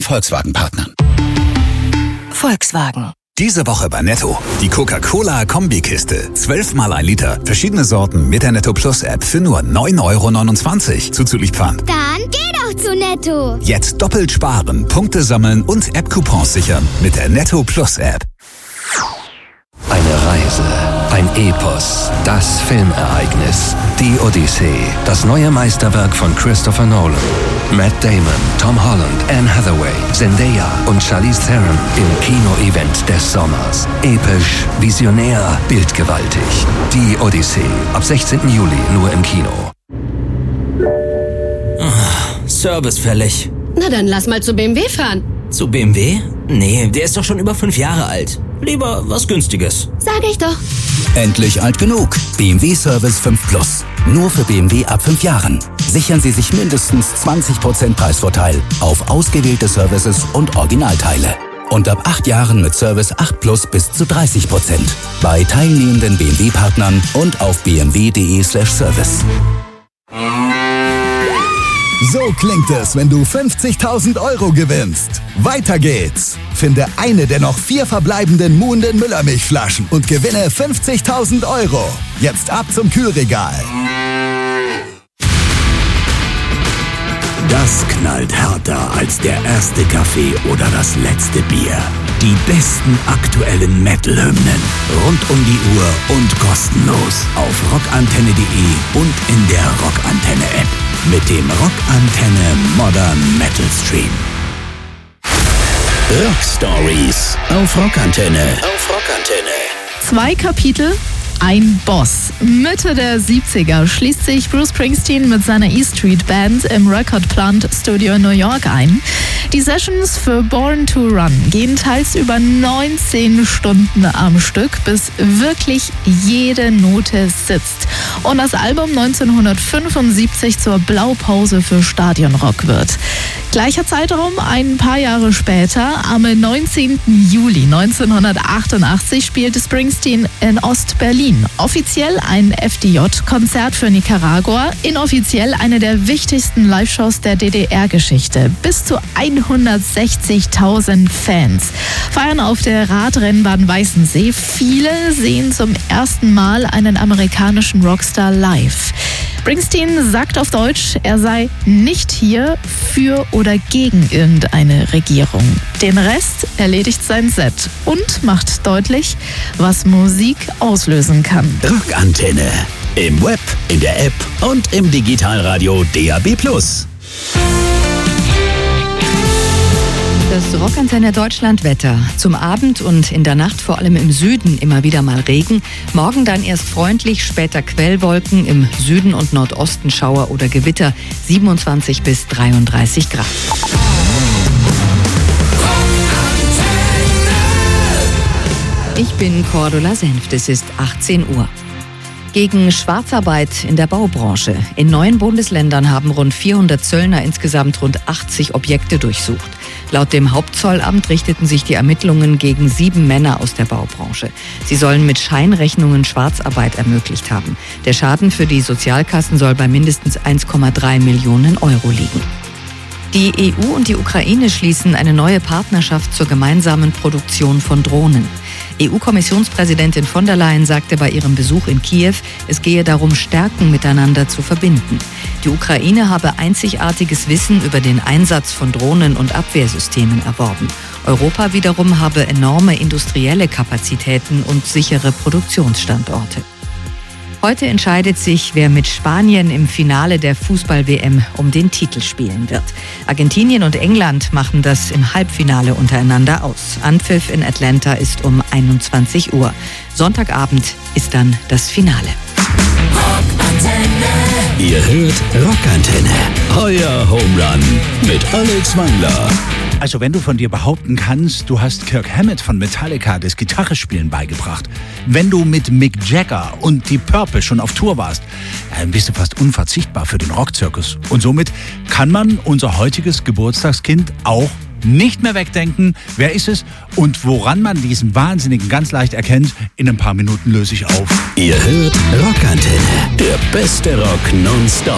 Volkswagen-Partnern. Volkswagen. Diese Woche bei Netto. Die Coca-Cola-Kombikiste. 12 mal 1 Liter. Verschiedene Sorten mit der Netto Plus App für nur 9,29 € zuzüglich Pfand. Dann geh doch zu Netto. Jetzt doppelt sparen, Punkte sammeln und App-Coupons sichern mit der Netto Plus App. Eine Reise, ein Epos, das Filmereignis, die Odyssee, das neue Meisterwerk von Christopher Nolan. Matt Damon, Tom Holland, Anne Hathaway, Zendaya und Charlize Theron im Kino-Event des Sommers. Episch, visionär, bildgewaltig. Die Odyssee, ab 16. Juli nur im Kino. Service fällig. Na dann lass mal zu BMW fahren. Zu BMW? Nee, der ist doch schon über 5 Jahre alt. Lieber was Günstiges. Sag ich doch. Endlich alt genug. BMW Service 5 Plus. Nur für BMW ab 5 Jahren. Sichern Sie sich mindestens 20% Preisvorteil auf ausgewählte Services und Originalteile. Und ab 8 Jahren mit Service 8 Plus bis zu 30%. Bei teilnehmenden BMW-Partnern und auf bmw.de/service. So klingt es, wenn du 50.000 € gewinnst. Weiter geht's. Finde eine der noch 4 verbleibenden Muhnden Müllermilchflaschen und gewinne 50.000 €. Jetzt ab zum Kühlregal. Das knallt härter als der erste Kaffee oder das letzte Bier. Die besten aktuellen Metal-Hymnen. Rund um die Uhr und kostenlos auf rockantenne.de und in der Rockantenne-App. Mit dem Rockantenne Modern Metal Stream. Rock Stories auf Rockantenne. 2 Kapitel, ein Boss. Mitte der 70er schließt sich Bruce Springsteen mit seiner E Street Band im Record Plant Studio in New York ein. Die Sessions für Born to Run gehen teils über 19 Stunden am Stück, bis wirklich jede Note sitzt. Und das Album 1975 zur Blaupause für Stadionrock wird. Gleicher Zeitraum, ein paar Jahre später, am 19. Juli 1988 spielte Springsteen in Ost-Berlin. Offiziell ein FDJ-Konzert für Nicaragua, inoffiziell eine der wichtigsten Live-Shows der DDR-Geschichte. Bis zu 160.000 Fans feiern auf der Radrennbahn Weißensee. Viele sehen zum ersten Mal einen amerikanischen Rockstar live. Springsteen sagt auf Deutsch, er sei nicht hier für oder gegen irgendeine Regierung. Den Rest erledigt sein Set und macht deutlich, was Musik auslösen kann. Rockantenne. Im Web, in der App und im Digitalradio DAB+. Das Rockantenne Deutschland Wetter. Zum Abend und in der Nacht vor allem im Süden immer wieder mal Regen. Morgen dann erst freundlich, später Quellwolken, im Süden und Nordosten Schauer oder Gewitter. 27 bis 33 Grad. Ich bin Cordula Senft. Es ist 18 Uhr. Gegen Schwarzarbeit in der Baubranche. In 9 Bundesländern haben rund 400 Zöllner insgesamt rund 80 Objekte durchsucht. Laut dem Hauptzollamt richteten sich die Ermittlungen gegen 7 Männer aus der Baubranche. Sie sollen mit Scheinrechnungen Schwarzarbeit ermöglicht haben. Der Schaden für die Sozialkassen soll bei mindestens 1,3 Millionen € liegen. Die EU und die Ukraine schließen eine neue Partnerschaft zur gemeinsamen Produktion von Drohnen. EU-Kommissionspräsidentin von der Leyen sagte bei ihrem Besuch in Kiew, es gehe darum, Stärken miteinander zu verbinden. Die Ukraine habe einzigartiges Wissen über den Einsatz von Drohnen und Abwehrsystemen erworben. Europa wiederum habe enorme industrielle Kapazitäten und sichere Produktionsstandorte. Heute entscheidet sich, wer mit Spanien im Finale der Fußball-WM um den Titel spielen wird. Argentinien und England machen das im Halbfinale untereinander aus. Anpfiff in Atlanta ist um 21 Uhr. Sonntagabend ist dann das Finale. Rockantenne. Ihr hört Rockantenne. Euer Home Run mit Alex Wangler. Also wenn du von dir behaupten kannst, du hast Kirk Hammett von Metallica das Gitarrespielen beigebracht, wenn du mit Mick Jagger und Deep Purple schon auf Tour warst, dann bist du fast unverzichtbar für den Rockzirkus. Und somit kann man unser heutiges Geburtstagskind auch nicht mehr wegdenken. Wer ist es und woran man diesen Wahnsinnigen ganz leicht erkennt? In ein paar Minuten löse ich auf. Ihr hört Rockantenne, der beste Rock nonstop.